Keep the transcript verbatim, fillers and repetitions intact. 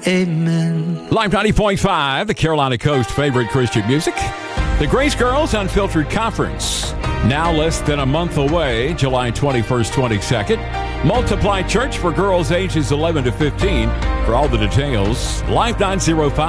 Amen. Live ninety point five, the Carolina Coast favorite Christian music. The Grace Girls Unfiltered Conference. Now less than a month away, July twenty-first, twenty-second. Multiply Church for girls ages eleven to fifteen. For all the details, Live nine oh five.